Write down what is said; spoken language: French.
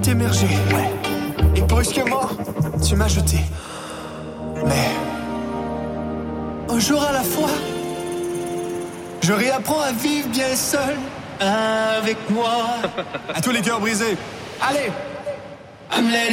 émerger. Ouais. Et brusquement, tu m'as jeté. Mais un jour à la fois, je réapprends à vivre bien seul avec moi. À tous les cœurs brisés. Allez, I'm